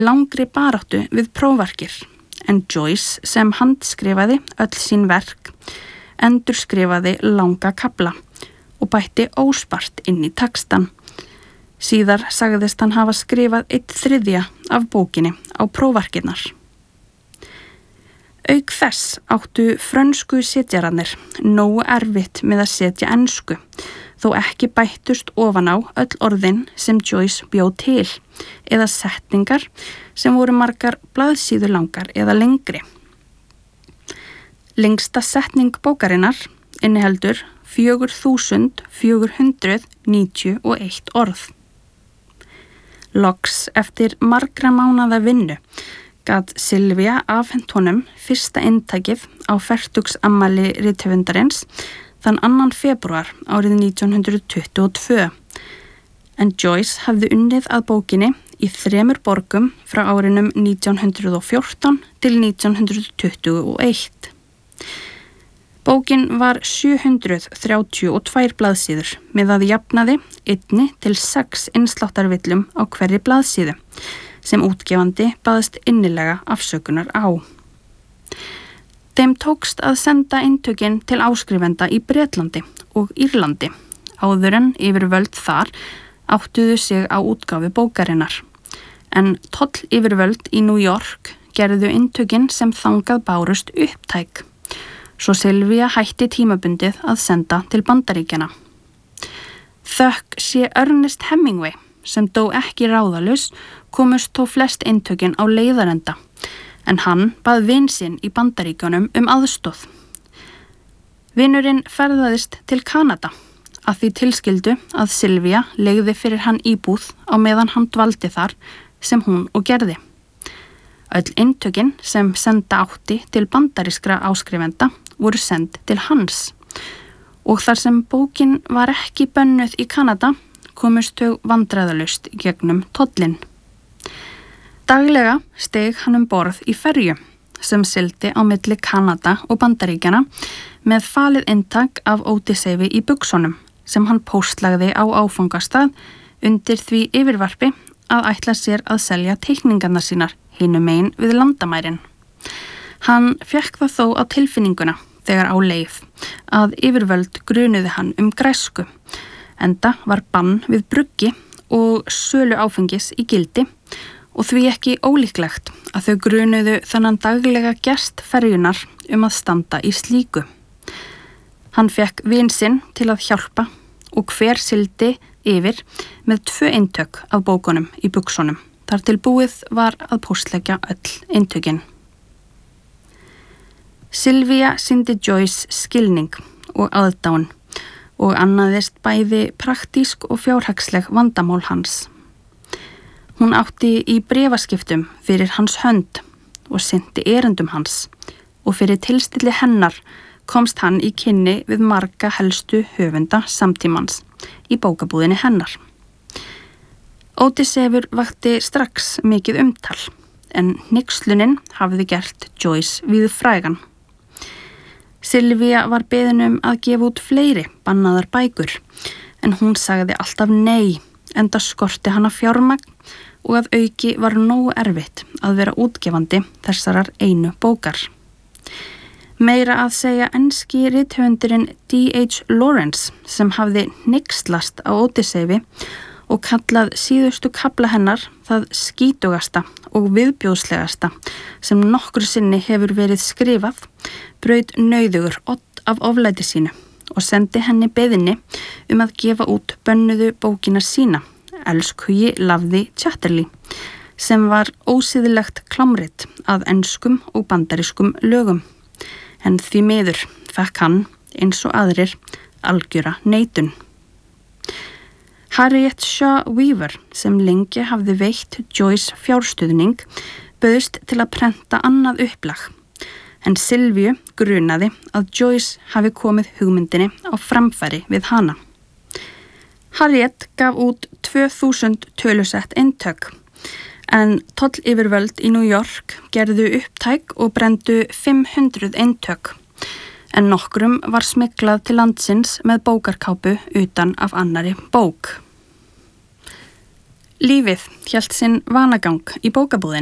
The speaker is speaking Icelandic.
langri baráttu við prófarkir, en Joyce sem handskrifaði öll sín verk endurskrifaði langa kafla og bætti óspart inn í textan. Síðar sagðist hann hafa skrifað 1/3 af bókinni á prófarkirnar. Auk þess áttu frönsku setjararnir nógu erfitt með að setja ensku, þó ekki bættust ofan á öll orðin sem Joyce bjó til, eða setningar sem voru margar blaðsíður langar eða lengri. Lengsta setning bókarinnar inniheldur 4491 orð. Loks eftir margra mánaða vinnu gat Sylvia afhent honum fyrsta eintakið á fertugsammæli rithöfundarins þann 2. febrúar árið 1922, en Joyce hafði unnið að bókinni í 3 borgum frá árunum 1914 til 1921. Bókin var 732 blaðsíður með að jafnaði 1 til 6 innsláttarvillum á hverri blaðsíðu sem útgefandi baðst innilega afsökunar á. Þeim tókst að senda eintökin til áskrifenda í Bretlandi og Írlandi áður en yfirvöld þar áttuðu sig á útgáfu bókarinnar, en tollyfirvöld í New York gerðu eintökin sem þangað bárust upptæk, svo Sylvia hætti tímabundið að senda til Bandaríkjanna. Þökk sé Ernest Hemingway, sem dó ekki ráðalaus, komust þó flest eintökin á leiðarenda, en hann bað vin sinn í Bandaríkjunum aðstoð. Vinurinn ferðaðist til Kanada, að því tilskildu að Sylvia leigði fyrir hann íbúð á meðan hann dvaldi þar sem hún og gerði. Öll eintökin sem senda átti til bandarískra áskrifenda voru send til hans, og þar sem bókin var ekki bönnuð í Kanada komust þau vandræðalaust gegnum tollinn. Daglega steig hann borð í ferju sem sigldi á milli Kanada og Bandaríkjanna með falið inntak af Ódyssefi í buxunum sem hann póstlagði á áfangastað undir því yfirvarpi að ætla sér að selja teikningarnar sínar hinum megin við landamærin. Hann fékk það þó á tilfinninguna þegar á leið að yfirvöld grunuði hann græsku, enda var bann við bruggi og sölu áfengis í gildi og því ekki ólíklegt að þau grunuðu þennan daglega gest ferjunar að standa í slíku. Hann fékk vin sinn til að hjálpa og hver sigldi yfir með 2 eintök af bókunum í buxunum, þar til búið var að póstleggja öll eintökin. Sylvia sýndi Joyce skilning og aðdáun og annaðist bæði praktísk og fjárhagsleg vandamál hans. Hún átti í bréfaskiptum fyrir hans hönd og sinnti erindum hans, og fyrir tilstilli hennar komst hann í kynni við marga helstu höfunda samtímans í bókabúðinni hennar. Ódyssefur vakti strax mikið umtal, en hneykslunin hafði gert Joyce víðfrægan. Sylvia var beðin að gefa út fleiri bannaðar bækur, en hún sagði alltaf nei, enda skorti hana fjármagn og að auki var nógu erfitt að vera útgefandi þessarar einu bókar. Meira að segja enski rithöfundurinn D.H. Lawrence, sem hafði hneykslast á Ódyssefi og kallað síðustu kafla hennar það skítugasta og viðbjóðslegasta sem nokkru sinni hefur verið skrifað, braut nauðugur odd af oflæti sínu og sendi henni beiðni að gefa út bönnuðu bókina sína, Elskugi Lafði Chatterley, sem var ósiðlegt klámrit að enskum og bandarískum lögum, en því miður fekk hann, eins og aðrir, algjöra neitun. Harriet Shaw Weaver, sem lengi hafði veitt Joyce fjárstuðning, bauðst til að prenta annað upplag, en Sylviu grunaði að Joyce hafi komið hugmyndinni á framfæri við hana. Harriet gaf út 2000 tölusett eintök, en tollyfirvöld í New York gerðu upptæk og brenndu 500 eintök, en nokkrum var smyglað til landsins með bókarkápu utan af annari bók. Lífið hélt sinn vanagang í bókabúðinni.